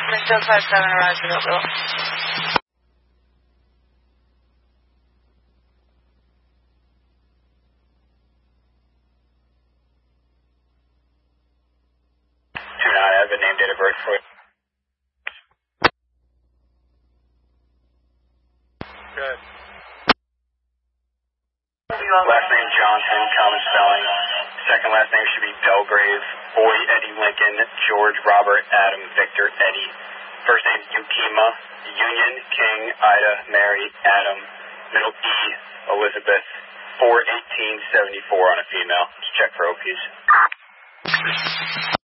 Winfield 57, arrives at Oakville. I have a name, date of birth for you. Good. Last name Johnson, common spelling. Second last name should be Belgrave. Boy, Eddie Lincoln. George, Robert, Adam, Victor, Eddie. First name Ukema. Union, King, Ida, Mary, Adam. Middle E, Elizabeth. 4/18/74 on a female. Let's check for OPs.